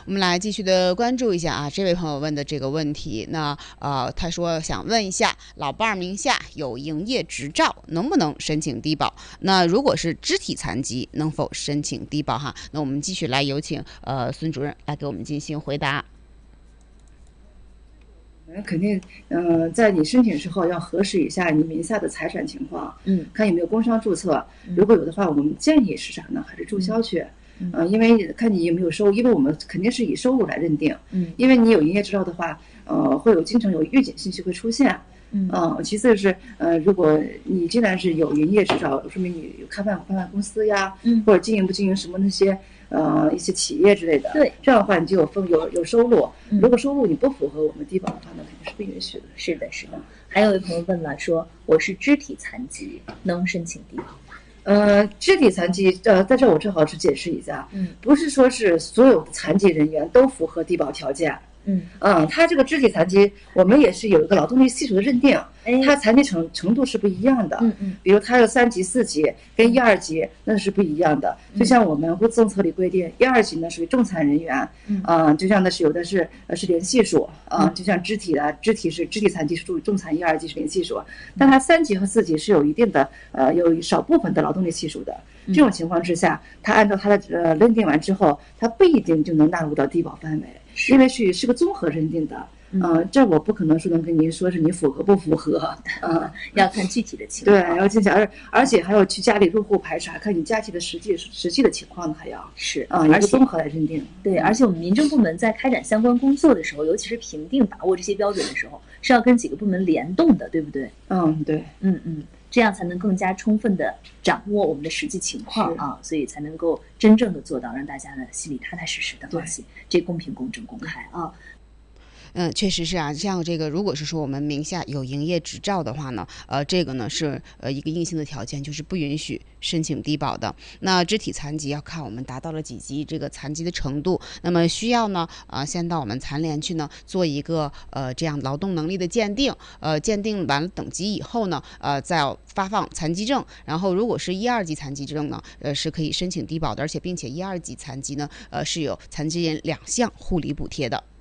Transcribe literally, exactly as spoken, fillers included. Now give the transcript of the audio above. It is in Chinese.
我们来继续的关注一下啊，这位朋友问的这个问题。那呃，他说想问一下，老伴儿名下有营业执照，能不能申请低保？那如果是肢体残疾，能否申请低保？哈，那我们继续来有请呃孙主任来给我们进行回答。 肯定，嗯、呃，在你申请之后要核实一下你名下的财产情况， 嗯， 看有没有工商注册，如果有的话，我们建议是啥呢？还是注销去，嗯、呃，因为看你有没有收入，因为我们肯定是以收入来认定， 嗯， 因为你有营业执照的话，呃，会有经常有预警信息会出现， 嗯， 呃，其次是，呃，如果你既然是有营业执照，说明你有开办开办公司呀， 嗯， 或者经营不经营什么那些。呃，一些企业之类的， 对， 这样的话你就有分有有收入。如果收入你不符合我们低保的话，那肯定是不允许的。 是的，是的。还有一位朋友问了，说我是肢体残疾，能申请低保吗？ 呃，肢体残疾，呃，在这我正好是解释一下， 嗯， 不是说是所有的残疾人员都符合低保条件。 嗯嗯，他这个肢体残疾，我们也是有一个劳动力系数的认定， 哎， 他残疾程程度是不一样的。 嗯嗯， 比如他有三级、四级，跟一二级那是不一样的。就像我们政策里规定，一二级呢属于重残人员， 嗯， 呃，就像那是有的是呃是零系数啊、呃，就像肢体的肢体是肢体残疾是属于重残，一二级是零系数，但他三级和四级是有一定的呃有少部分的劳动力系数的。这种情况之下，他按照他的呃认定完之后，他不一定就能纳入到低保范围。因为是是个综合认定的，嗯、呃，这我不可能说能跟您说是你符合不符合， 嗯，要看具体的情况， 对，要进行，而而且还要去家里入户排查，看你家庭的实际实际的情况呢，还要是啊，而且综合来认定。 对，而且我们民政部门在开展相关工作的时候，尤其是评定把握这些标准的时候，是要跟几个部门联动的，对不对？ 嗯，对， 嗯嗯。这样才能更加充分的掌握我们的实际情况啊，所以才能够真正的做到让大家呢心里踏踏实实的放心，这公平、公正、公开啊。 嗯，确实是啊，像这个，如果是说我们名下有营业执照的话呢，呃，这个呢是呃一个硬性的条件，就是不允许申请低保的。那肢体残疾要看我们达到了几级这个残疾的程度，那么需要呢，啊、呃，先到我们残联去呢做一个呃这样劳动能力的鉴定，呃，鉴定完了等级以后呢，呃，再发放残疾证，然后如果是一二级残疾证呢，呃，是可以申请低保的，而且并且一二级残疾呢，呃，是有残疾人两项护理补贴的。